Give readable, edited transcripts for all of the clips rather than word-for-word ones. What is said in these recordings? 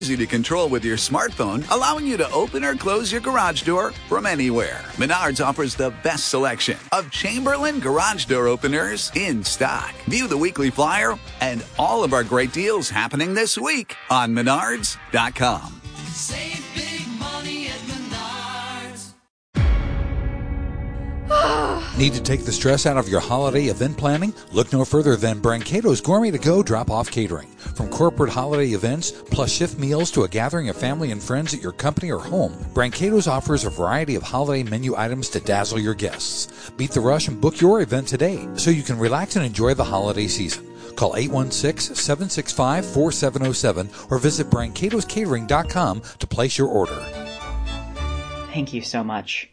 Easy to control with your smartphone, allowing you to open or close your garage door from anywhere. Menards offers the best selection of Chamberlain garage door openers in stock. View the weekly flyer and all of our great deals happening this week on Menards.com. Save big money at Menards. Need to take the stress out of your holiday event planning? Look no further than Brancato's Gourmet to Go Drop-Off Catering. From corporate holiday events, plus shift meals to a gathering of family and friends at your company or home, Brancato's offers a variety of holiday menu items to dazzle your guests. Beat the rush and book your event today so you can relax and enjoy the holiday season. Call 816-765-4707 or visit brancatoscatering.com to place your order. Thank you so much.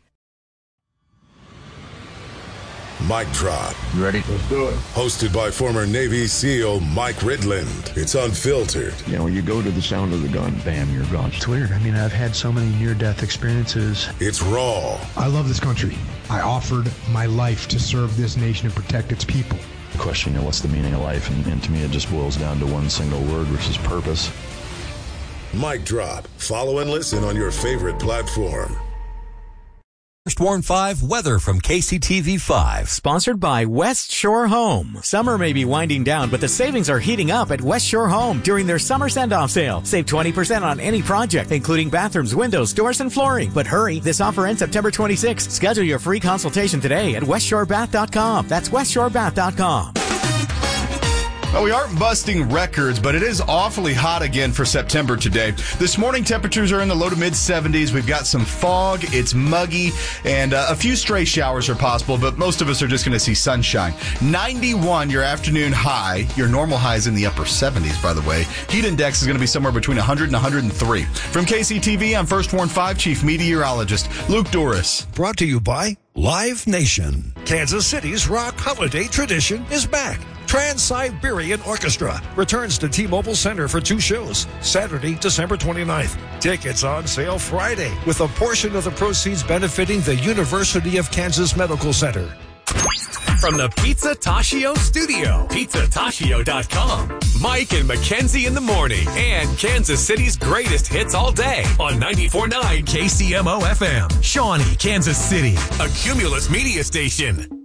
Mic Drop. You ready? Let's do it. Hosted by former Navy SEAL Mike Ridland. It's unfiltered. You know, when you go to the sound of the gun, bam, you're gone. It's weird. I mean, I've had so many near-death experiences. It's raw. I love this country. I offered my life to serve this nation and protect its people. The question, you know, what's the meaning of life? And to me, it just boils down to one single word, which is purpose. Mic Drop. Follow and listen on your favorite platform. First Warn 5 weather from KCTV 5. Sponsored by West Shore Home. Summer may be winding down, but the savings are heating up at West Shore Home during their summer send-off sale. Save 20% on any project, including bathrooms, windows, doors, and flooring. But hurry, this offer ends September 26th. Schedule your free consultation today at westshorebath.com. That's westshorebath.com. Well, we aren't busting records, but it is awfully hot again for September today. This morning, temperatures are in the low to mid-70s. We've got some fog, it's muggy, and a few stray showers are possible, but most of us are just going to see sunshine. 91, your afternoon high. Your normal high is in the upper 70s, by the way. Heat index is going to be somewhere between 100 and 103. From KCTV, I'm First Warn 5 Chief Meteorologist Luke Doris. Brought to you by Live Nation. Kansas City's rock holiday tradition is back. Trans-Siberian Orchestra returns to T-Mobile Center for 2 shows, Saturday, December 29th. Tickets on sale Friday, with a portion of the proceeds benefiting the University of Kansas Medical Center. From the Pizza Tashio studio, pizzatashio.com. Mike and Mackenzie in the morning, and Kansas City's greatest hits all day on 94.9 KCMO FM. Shawnee, Kansas City, a Cumulus media station.